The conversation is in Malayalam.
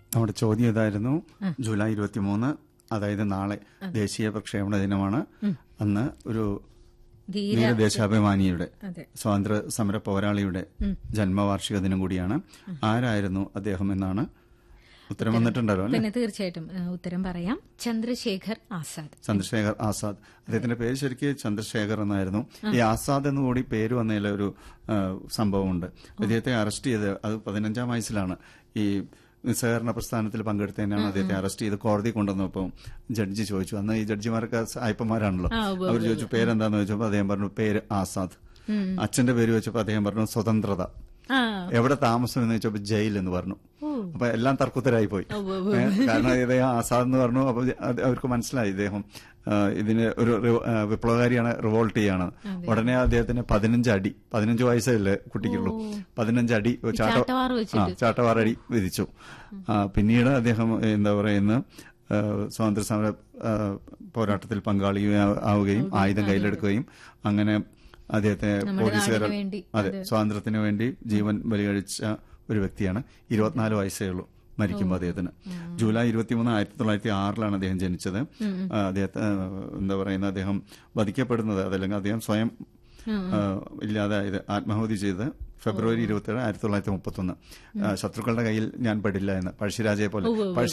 നമ്മുടെ ചോദ്യം ഇതായിരുന്നു. ജൂലൈ 23, അതായത് നാളെ ദേശീയ പ്രക്ഷേപണ ദിനമാണ്. അന്ന് ഒരു ദേശാഭിമാനിയുടെ സ്വാതന്ത്ര്യ സമര പോരാളിയുടെ ജന്മവാർഷിക ദിനം കൂടിയാണ്. ആരായിരുന്നു അദ്ദേഹം എന്നാണ് ഉത്തരം വന്നിട്ടുണ്ടല്ലോ അല്ലെ? പിന്നെ തീർച്ചയായിട്ടും ഉത്തരം പറയാം. ചന്ദ്രശേഖർ ആസാദ്. ചന്ദ്രശേഖർ ആസാദ്. അദ്ദേഹത്തിന്റെ പേര് ശരിക്കും ചന്ദ്രശേഖർ എന്നായിരുന്നു. ഈ ആസാദ് എന്നുകൂടി പേര് വന്നതിലെ ഒരു സംഭവമുണ്ട്. അദ്ദേഹത്തെ അറസ്റ്റ് ചെയ്ത് അത് 15-ാം വയസ്സിലാണ്. ഈ നിസ്സഹകരണ പ്രസ്ഥാനത്തിൽ പങ്കെടുത്തതിനാണ് അദ്ദേഹത്തെ അറസ്റ്റ് ചെയ്ത് കോടതി കൊണ്ടുവന്നപ്പോൾ ജഡ്ജി ചോദിച്ചു. അന്ന് ഈ ജഡ്ജിമാർക്ക് സായിപ്പന്മാരാണല്ലോ. അവർ ചോദിച്ചു പേരെന്താന്ന് ചോദിച്ചപ്പോൾ അദ്ദേഹം പറഞ്ഞു പേര് ആസാദ്. അച്ഛന്റെ പേര് വെച്ചപ്പോൾ അദ്ദേഹം പറഞ്ഞു സ്വതന്ത്രത. എവിടെ താമസം എന്ന് വെച്ചപ്പോൾ ജയിൽ എന്ന് പറഞ്ഞു. അപ്പൊ എല്ലാം തർക്കുത്തരായി പോയി. കാരണം ഇദ്ദേഹം ആസാദ് എന്ന് പറഞ്ഞു. അപ്പൊ അവർക്ക് മനസ്സിലായി ഇദ്ദേഹം ഇതിന് ഒരു വിപ്ലവകാരിയാണ്, റിവോൾട്ട് ചെയ്യാണ്. ഉടനെ അദ്ദേഹത്തിന് 15 അടി, 15 വയസ്സല്ലേ കുട്ടിക്കുള്ളൂ, 15 അടി ചാട്ടവാറടി വിധിച്ചു. പിന്നീട് അദ്ദേഹം എന്താ പറയുന്ന സ്വാതന്ത്ര്യ സമര പോരാട്ടത്തിൽ പങ്കാളിയാവുകയും ആയുധം കയ്യിലെടുക്കുകയും അങ്ങനെ അദ്ദേഹത്തെ പോലീസുകാർ സ്വാതന്ത്ര്യത്തിന് വേണ്ടി ജീവൻ ബലികഴിച്ച ഒരു വ്യക്തിയാണ്. 24 വയസ്സേ ഉള്ളൂ മരിക്കുമ്പോൾ അദ്ദേഹത്തിന്. ജൂലൈ 23, 1906 അദ്ദേഹം ജനിച്ചത്. അദ്ദേഹത്തെ എന്താ പറയുന്ന അദ്ദേഹം വധിക്കപ്പെടുന്നത് അതല്ലെങ്കിൽ അദ്ദേഹം സ്വയം ഇല്ലാതായത് ആത്മാഹുതി ചെയ്ത് ഫെബ്രുവരി 27, 1931. ശത്രുക്കളുടെ കയ്യിൽ ഞാൻ പെടില്ല എന്ന്, പഴശ്ശിരാജയെ പോലെ.